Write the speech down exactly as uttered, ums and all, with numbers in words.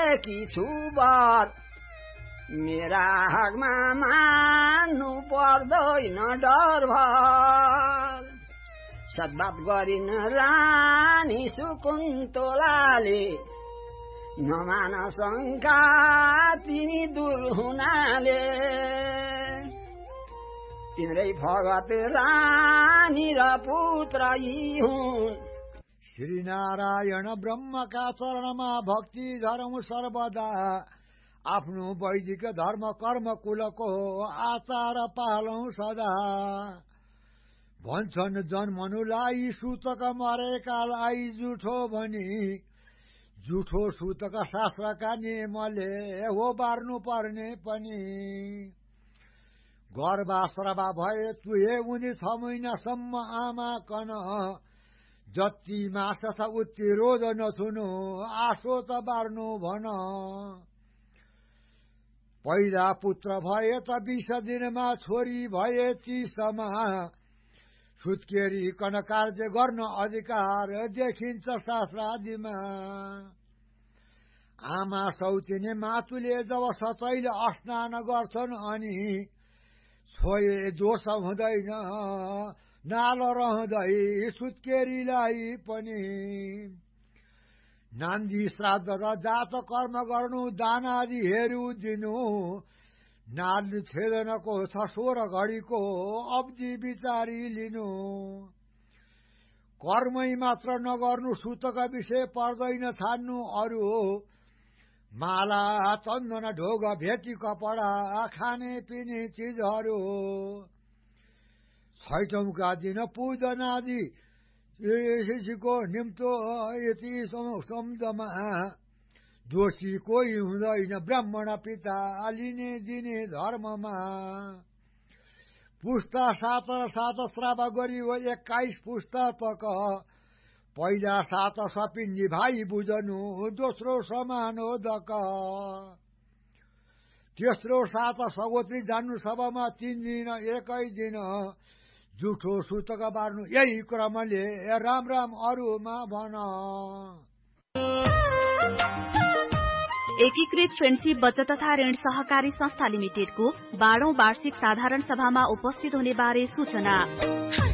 गरेकी छु बर मेरा हकमा मान्नु पर्दैन डर भर सद्भाव गरिन रानी सुकुन्तलाले नमान शङ्का तिमी दूर हुनाले तिम्रै भगत रानी र पुत्र यी हुन् श्री नारायण ब्रह्मका चरणमा भक्ति धर्म सर्वदा आफ्नो वैदिक धर्म कर्म कुलको आचार पालौं सदा भन्छन् जन्मनुलाई सूतक मरेकालाई जुठो भनी जुठो सूतक शास्त्रका नियमले हो बार्नु पर्ने पनि गर्भाश्रवा भए तुहे उनी छ महिनासम्म आमा कन जति मास छ उति रोज नथुनु आशो त बार्नु भन पहिला पुत्र भए त बीस दिनमा छोरी भए तीसमा सुत्केरी कन कार्य गर्न अधिकार देखिन्छ शास्त्रादिमा आमा सौतिने मातुले जब सचैले स्नान गर्छन् अनि छोए दोष हुँदैन नाल रहँदै सुत्केरीलाई पनि नान्दी श्राद्ध र जात कर्म गर्नु दानादि हेरु दिनु नाल छेदनको छ सोह्र घडीको अवधि विचारी लिनु कर्मै मात्र नगर्नु सुतका विषय पर्दैन छान्नु अरू माला चन्दन ढोग भेटी कपडा खाने पिने चिजहरू छैटौँका दिन पूजनादि शिशुको निम्तो यति सम्झमा दोषी कोही हुँदैन ब्राह्मण पिता लिने दिने धर्ममा पुस्ता सात र सात श्राव गरी हो एक्काइस पुस्ता तक पहिला सात सपिन्जी भाइ बुझनु दोस्रो समान हो दक तेस्रो सात सगोत्री जान्नु सभामा तीन दिन एकै दिन जुठो सुतक बार्नु यही क्रमले राम राम अरूमा भन एकीकृत फ्रेन्डशिप बचत तथा ऋण सहकारी संस्था लिमिटेडको बाह्रौं वार्षिक साधारण सभामा उपस्थित हुने बारे सूचना।